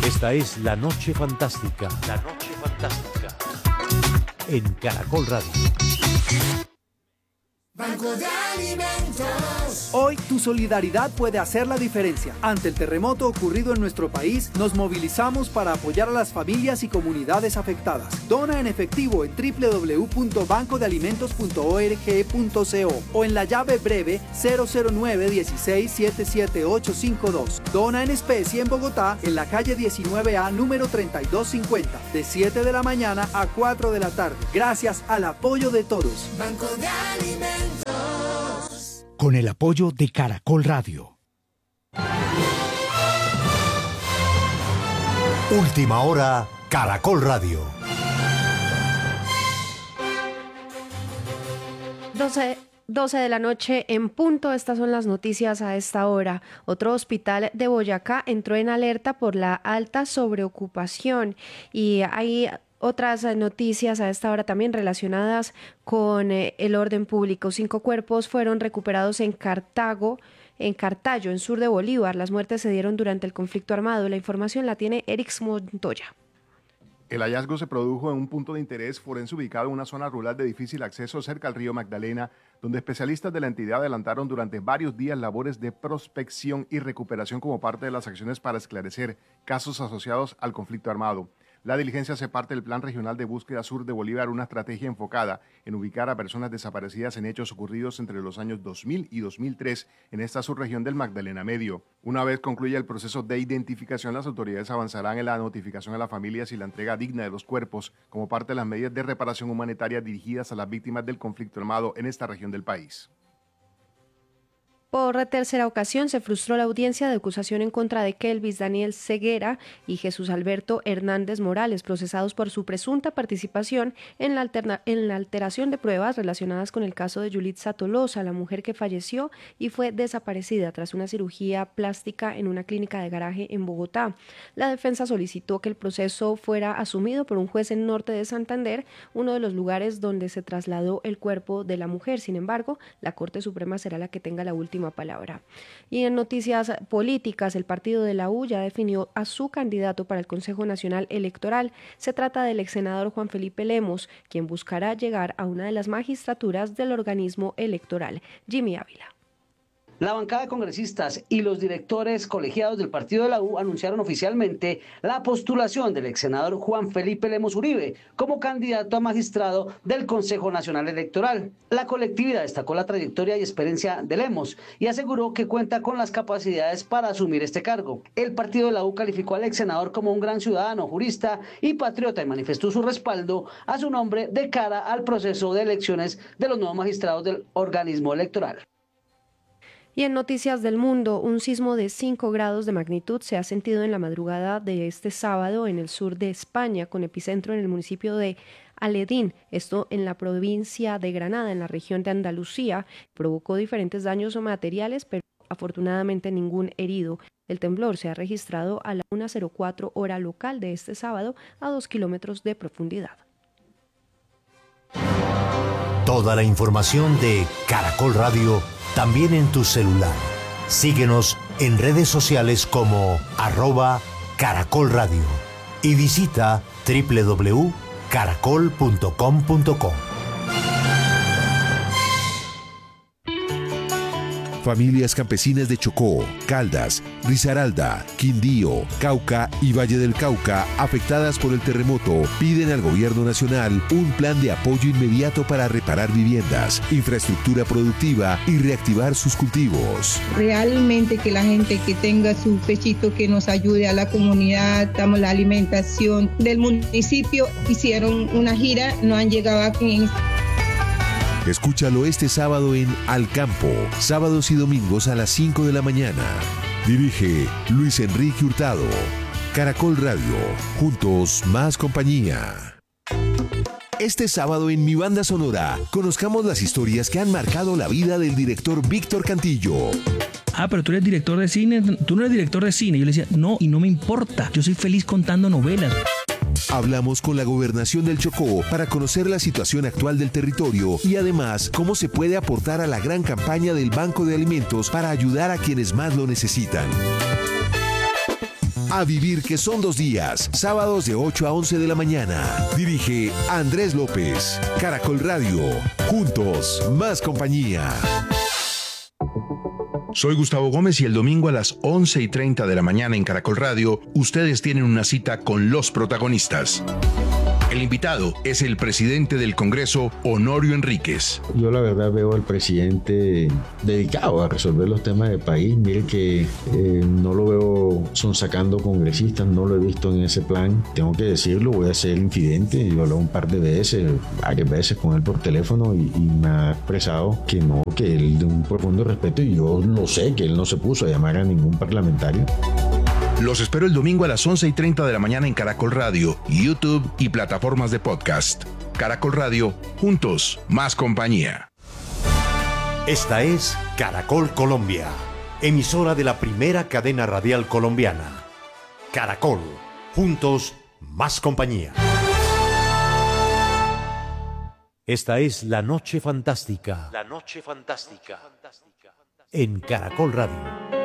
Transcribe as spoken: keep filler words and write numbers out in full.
Esta es La Noche Fantástica. La Noche Fantástica. En Caracol Radio. Banco de Alimentos. Hoy tu solidaridad puede hacer la diferencia. Ante el terremoto ocurrido en nuestro país, nos movilizamos para apoyar a las familias y comunidades afectadas. Dona en efectivo en doble u doble u doble u punto banco de alimentos punto org punto co o en la llave breve cero cero nueve dieciséis setenta y siete ochocientos cincuenta y dos. Dona en especie en Bogotá, en la calle diecinueve A, número treinta y dos cincuenta, de siete de la mañana a cuatro de la tarde. Gracias al apoyo de todos. Banco de Alimentos. Con el apoyo de Caracol Radio. Última hora, Caracol Radio. doce, doce de la noche en punto. Estas son las noticias a esta hora. Otro hospital de Boyacá entró en alerta por la alta sobreocupación y hay otras noticias a esta hora también relacionadas con eh, el orden público. Cinco cuerpos fueron recuperados en Cartago, en Cartallo, en sur de Bolívar. Las muertes se dieron durante el conflicto armado. La información la tiene Erix Montoya. El hallazgo se produjo en un punto de interés forense ubicado en una zona rural de difícil acceso cerca al río Magdalena, donde especialistas de la entidad adelantaron durante varios días labores de prospección y recuperación como parte de las acciones para esclarecer casos asociados al conflicto armado. La diligencia hace parte del Plan Regional de Búsqueda Sur de Bolívar, una estrategia enfocada en ubicar a personas desaparecidas en hechos ocurridos entre los años dos mil y dos mil tres en esta subregión del Magdalena Medio. Una vez concluya el proceso de identificación, las autoridades avanzarán en la notificación a las familias y la entrega digna de los cuerpos como parte de las medidas de reparación humanitaria dirigidas a las víctimas del conflicto armado en esta región del país. Por tercera ocasión se frustró la audiencia de acusación en contra de Kelvis Daniel Ceguera y Jesús Alberto Hernández Morales, procesados por su presunta participación en la, alterna- en la alteración de pruebas relacionadas con el caso de Yulitza Tolosa, la mujer que falleció y fue desaparecida tras una cirugía plástica en una clínica de garaje en Bogotá. La defensa solicitó que el proceso fuera asumido por un juez en Norte de Santander, uno de los lugares donde se trasladó el cuerpo de la mujer. Sin embargo, la Corte Suprema será la que tenga la última palabra. Y en noticias políticas, el partido de la U ya definió a su candidato para el Consejo Nacional Electoral. Se trata del ex senador Juan Felipe Lemos, quien buscará llegar a una de las magistraturas del organismo electoral. Jimmy Ávila. La bancada de congresistas y los directores colegiados del partido de la U anunciaron oficialmente la postulación del ex senador Juan Felipe Lemos Uribe como candidato a magistrado del Consejo Nacional Electoral. La colectividad destacó la trayectoria y experiencia de Lemos y aseguró que cuenta con las capacidades para asumir este cargo. El partido de la U calificó al ex senador como un gran ciudadano, jurista y patriota y manifestó su respaldo a su nombre de cara al proceso de elecciones de los nuevos magistrados del organismo electoral. Y en noticias del mundo, un sismo de cinco grados de magnitud se ha sentido en la madrugada de este sábado en el sur de España, con epicentro en el municipio de Aledín, esto en la provincia de Granada, en la región de Andalucía. Provocó diferentes daños materiales, pero afortunadamente ningún herido. El temblor se ha registrado a la una cero cuatro hora local de este sábado, a dos kilómetros de profundidad. Toda la información de Caracol Radio también en tu celular. Síguenos en redes sociales como arroba Caracol Radio y visita doble u doble u doble u punto caracol punto com punto co. Familias campesinas de Chocó, Caldas, Risaralda, Quindío, Cauca y Valle del Cauca, afectadas por el terremoto, piden al gobierno nacional un plan de apoyo inmediato para reparar viviendas, infraestructura productiva y reactivar sus cultivos. Realmente que la gente que tenga su pechito que nos ayude a la comunidad, damos la alimentación del municipio, hicieron una gira, no han llegado aquí. Escúchalo este sábado en Al Campo, sábados y domingos a las cinco de la mañana. Dirige Luis Enrique Hurtado. Caracol Radio, juntos más compañía. Este sábado en Mi Banda Sonora, conozcamos las historias que han marcado la vida del director Víctor Cantillo. Ah, pero tú eres director de cine, tú no eres director de cine. Yo le decía, no, y no me importa, yo soy feliz contando novelas. Hablamos con la Gobernación del Chocó para conocer la situación actual del territorio y además cómo se puede aportar a la gran campaña del Banco de Alimentos para ayudar a quienes más lo necesitan. A vivir que son dos días, sábados de ocho a once de la mañana. Dirige Andrés López. Caracol Radio. Juntos, más compañía. Soy Gustavo Gómez y el domingo a las once y treinta de la mañana en Caracol Radio, ustedes tienen una cita con los protagonistas. El invitado es el presidente del Congreso, Honorio Enríquez. Yo la verdad veo al presidente dedicado a resolver los temas del país. Mire que eh, no lo veo sonsacando congresistas, no lo he visto en ese plan. Tengo que decirlo, voy a ser infidente. Yo he hablado un par de veces, varias veces con él por teléfono y, y me ha expresado que no, que él de un profundo respeto, y yo lo sé, que él no se puso a llamar a ningún parlamentario. Los espero el domingo a las once y treinta de la mañana en Caracol Radio, YouTube y plataformas de podcast. Caracol Radio, juntos, más compañía. Esta es Caracol Colombia, emisora de la primera cadena radial colombiana. Caracol, juntos, más compañía. Esta es La Noche Fantástica. La Noche Fantástica. En Caracol Radio.